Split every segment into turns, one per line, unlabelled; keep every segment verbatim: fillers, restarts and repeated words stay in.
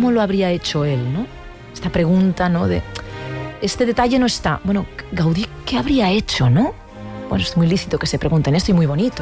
¿cómo lo habría hecho él, ¿no? Esta pregunta, ¿no? De, este detalle no está. Bueno, Gaudí, ¿qué habría hecho, no? Bueno, es muy lícito que se pregunten esto y muy bonito.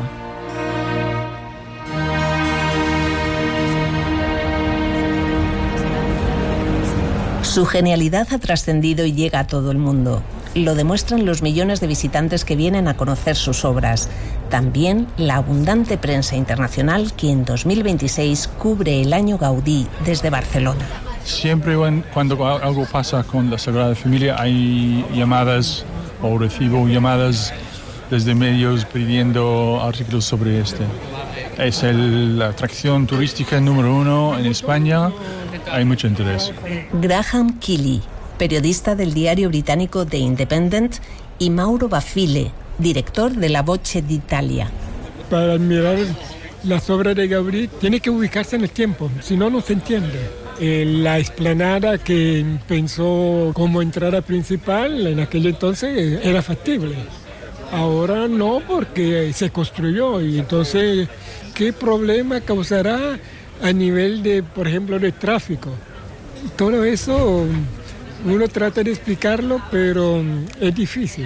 Su genialidad ha trascendido y llega a todo el mundo. Lo demuestran los millones de visitantes que vienen a conocer sus obras. También la abundante prensa internacional que en dos mil veintiséis cubre el año Gaudí desde Barcelona.
Siempre cuando algo pasa con la Sagrada Familia hay llamadas o recibo llamadas desde medios pidiendo artículos sobre este. Es el, la atracción turística número uno en España. Hay mucho interés.
Graham Keeley, periodista del diario británico The Independent, y Mauro Bafile, director de La Voce d'Italia.
Para admirar las obras de Gaudí tiene que ubicarse en el tiempo, si no, no se entiende. Eh, la explanada que pensó como entrada principal en aquel entonces era factible. Ahora no, porque se construyó y entonces, ¿qué problema causará a nivel de, por ejemplo, de tráfico? Todo eso uno trata de explicarlo, pero es difícil.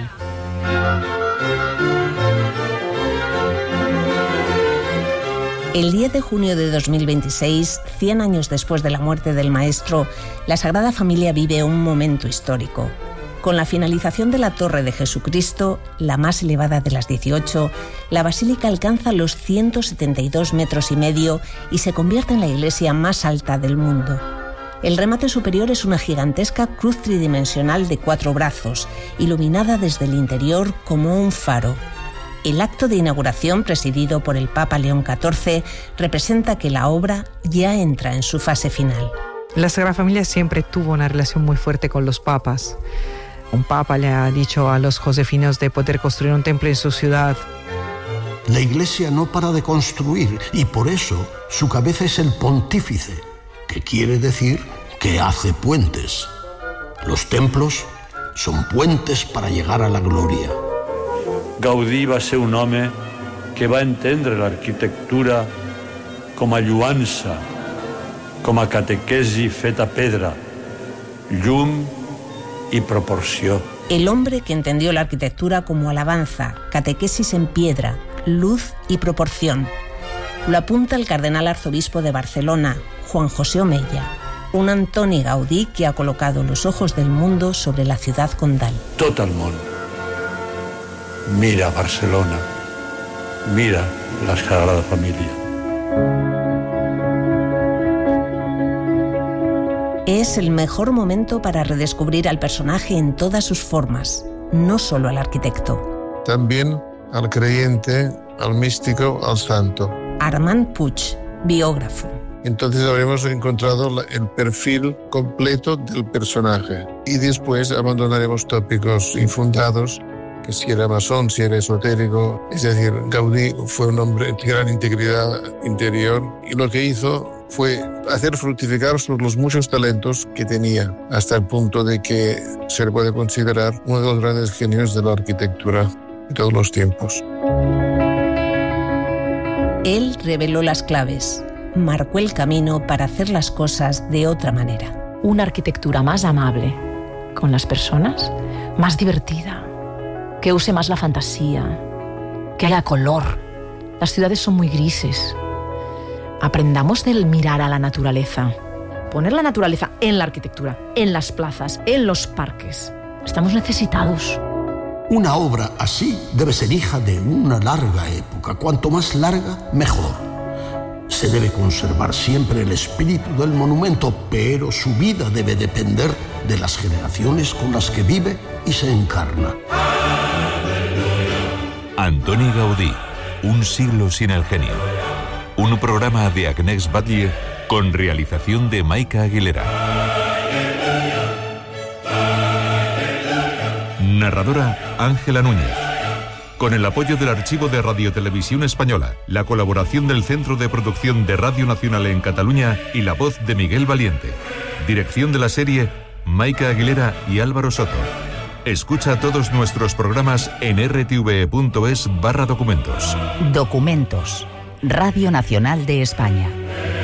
El diez de junio de dos mil veintiséis, cien años después de la muerte del maestro, la Sagrada Familia vive un momento histórico. Con la finalización de la Torre de Jesucristo, la más elevada de las dieciocho, la basílica alcanza los ciento setenta y dos metros y medio y se convierte en la iglesia más alta del mundo. El remate superior es una gigantesca cruz tridimensional de cuatro brazos, iluminada desde el interior como un faro. El acto de inauguración, presidido por el Papa León catorce, representa que la obra ya entra en su fase final.
La Sagrada Familia siempre tuvo una relación muy fuerte con los papas. Un papa le ha dicho a los josefinos de poder construir un templo en su ciudad.
La Iglesia no para de construir y por eso su cabeza es el pontífice, que quiere decir que hace puentes. Los templos son puentes para llegar a la gloria.
Gaudí va ser un home que va entendre l'arquitectura com a lluança, com a catequesi feta pedra, llum y proporción.
El hombre que entendió la arquitectura como alabanza, catequesis en piedra, luz y proporción. Lo apunta el cardenal arzobispo de Barcelona, Juan José Omella, un Antoni Gaudí que ha colocado los ojos del mundo sobre la ciudad condal.
Tot el món mira Barcelona, mira la Sagrada Familia.
Es el mejor momento para redescubrir al personaje en todas sus formas, no solo al arquitecto.
También al creyente, al místico, al santo.
Armand Puig, biógrafo.
Entonces habremos encontrado el perfil completo del personaje y después abandonaremos tópicos infundados, que si era masón, si era esotérico. Es decir, Gaudí fue un hombre de gran integridad interior y lo que hizo fue hacer fructificar los muchos talentos que tenía, hasta el punto de que se le puede considerar uno de los grandes genios de la arquitectura de todos los tiempos.
Él reveló las claves, marcó el camino para hacer las cosas de otra manera.
Una arquitectura más amable con las personas, más divertida, que use más la fantasía, que haya color. Las ciudades son muy grises. Aprendamos del mirar a la naturaleza. Poner la naturaleza en la arquitectura, en las plazas, en los parques. Estamos necesitados.
Una obra así debe ser hija de una larga época. Cuanto más larga, mejor. Se debe conservar siempre el espíritu del monumento, pero su vida debe depender de las generaciones con las que vive y se encarna.
Antoni Gaudí, un siglo sin el genio. Un programa de Agnès Batlle con realización de Maika Aguilera. Narradora Ángela Núñez. Con el apoyo del Archivo de Radiotelevisión Española, la colaboración del Centro de Producción de Radio Nacional en Cataluña y la voz de Miguel Valiente. Dirección de la serie Maika Aguilera y Álvaro Soto. Escucha todos nuestros programas en r t v punto es barra documentos.
Documentos. Radio Nacional de España.